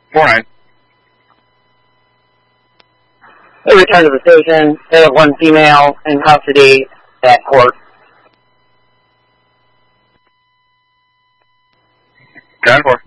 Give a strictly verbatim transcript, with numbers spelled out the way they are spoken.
four nine. They return to the station. They have one female in custody at court. ten four.